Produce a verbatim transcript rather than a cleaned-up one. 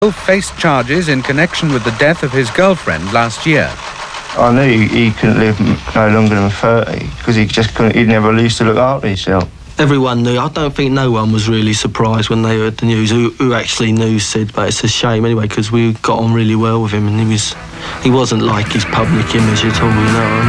faced charges in connection with the death of his girlfriend last year. I knew he couldn't live no longer than thirty because he just couldn't, he'd never used to look after himself. Everyone knew. I don't think no one was really surprised when they heard the news. Who, who actually knew said, but it's a shame anyway because we got on really well with him and he was, he wasn't like his public image at all, you know.